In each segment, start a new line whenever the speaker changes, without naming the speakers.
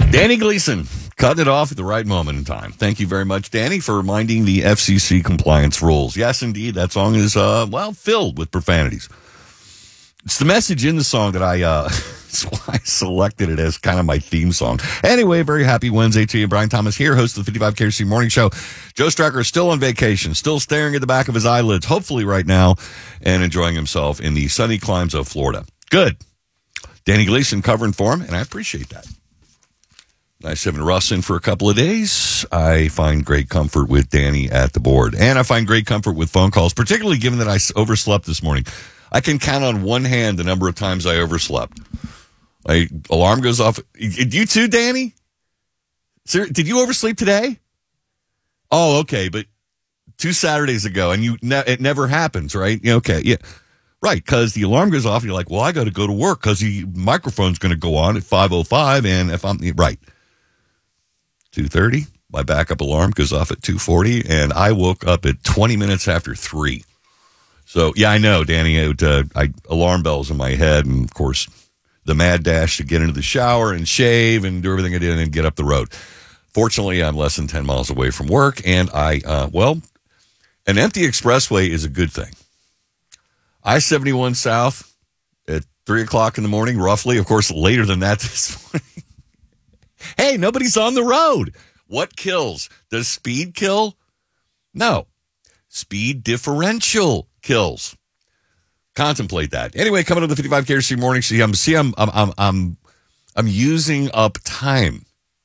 Danny Gleason, cutting it off at the right moment in time. Thank you very much, Danny, for reminding the FCC compliance rules. Yes, indeed, that song is, filled with profanities. It's the message in the song that that's why I selected it as kind of my theme song. Anyway, very happy Wednesday to you. Brian Thomas here, host of the 55 KRC Morning Show. Joe Stracker is still on vacation, still staring at the back of his eyelids, hopefully right now, and enjoying himself in the sunny climes of Florida. Good. Danny Gleason covering for him, and I appreciate that. Nice having Russ in for a couple of days. I find great comfort with Danny at the board, and I find great comfort with phone calls, particularly given that I overslept this morning. I can count on one hand the number of times I overslept. My alarm goes off. You too, Danny? Sir, did you oversleep today? Oh, okay, but 2 Saturdays ago, and it never happens, right? Okay, yeah. Right, because the alarm goes off, and you're like, well, I got to go to work because the microphone's going to go on at 5:05, and if I'm right, 2:30, my backup alarm goes off at 2:40, and I woke up at 20 minutes after 3. So, yeah, I know, Danny, alarm bells in my head, and, of course, the mad dash to get into the shower and shave and do everything I did and get up the road. Fortunately, I'm less than 10 miles away from work, and an empty expressway is a good thing. I-71 South at 3 o'clock in the morning, roughly. Of course, later than that this morning. Hey, nobody's on the road. What kills? Does speed kill? No. Speed differential kills. Contemplate that. Anyway, coming to the 55 KRC Morning Show. I'm using up time.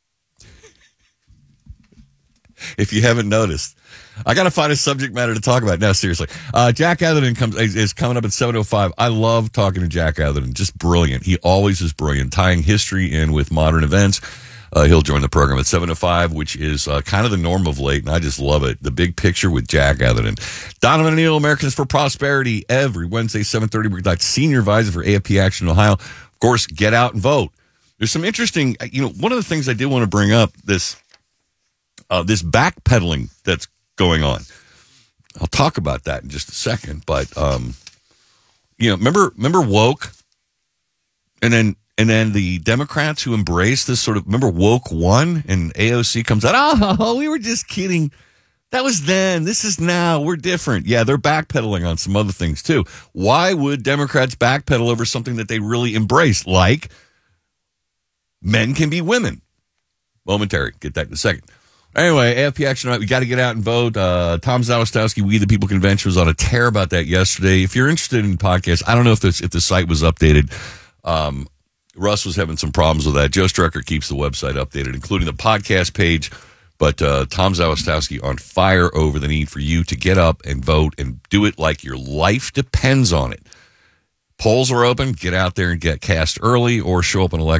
If you haven't noticed, I got to find a subject matter to talk about. No, seriously. Jack Atherton is coming up at 7:05. I love talking to Jack Atherton. Just brilliant. He always is brilliant, tying history in with modern events. He'll join the program at 7:05, which is kind of the norm of late, and I just love it. The Big Picture with Jack Atherton. Donovan O'Neill, Americans for Prosperity, every Wednesday, 7:30. We're Senior Advisor for AFP Action Ohio. Of course, get out and vote. There's some interesting, one of the things I did want to bring up, this backpedaling that's going on. I'll talk about that in just a second, but, remember woke? And then the Democrats who embrace this sort of, remember woke one, and AOC comes out, oh, we were just kidding. That was then. This is now. We're different. Yeah, they're backpedaling on some other things too. Why would Democrats backpedal over something that they really embrace? Like men can be women. Momentary. Get that in a second. Anyway, AFP Action, we got to get out and vote. Tom Zawistowski, We the People Convention was on a tear about that yesterday. If you're interested in podcasts, I don't know if the site was updated. Russ was having some problems with that. Joe Strucker keeps the website updated, including the podcast page. But Tom Zawistowski on fire over the need for you to get up and vote and do it like your life depends on it. Polls are open. Get out there and get cast early or show up and elect.